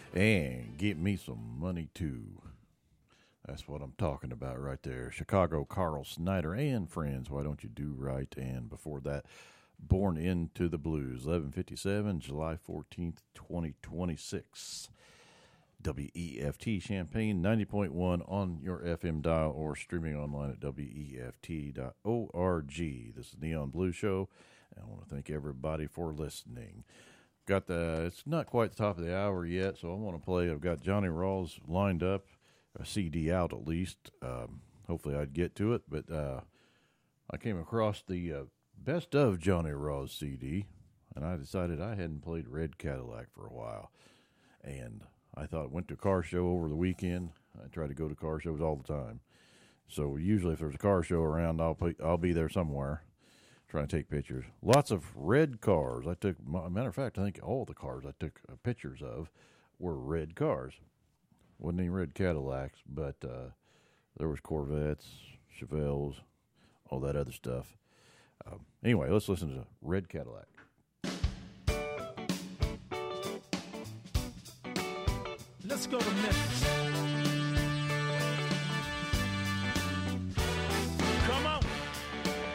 And get me some money, too. That's what I'm talking about right there. Chicago, Carl Snyder and Friends, Why Don't You Do Right? And before that, Born Into the Blues, 11:57, July 14th, 2026. WEFT Champaign 90.1 on your FM dial or streaming online at WEFT.org. This is Neon Blue Show, and I want to thank everybody for listening. It's not quite the top of the hour yet, so I want to play. I've got Johnny Rawls lined up, a CD out at least. Hopefully I'd get to it, but I came across the Best of Johnny Rawls CD, and I decided I hadn't played Red Cadillac for a while. And I thought, went to a car show over the weekend. I try to go to car shows all the time. So usually if there's a car show around, I'll be there somewhere trying to take pictures. Lots of red cars. Matter of fact, I think all the cars I took pictures of were red cars. Wasn't any red Cadillacs, but there was Corvettes, Chevelles, all that other stuff. Anyway, let's listen to Red Cadillac. Let's go to Memphis.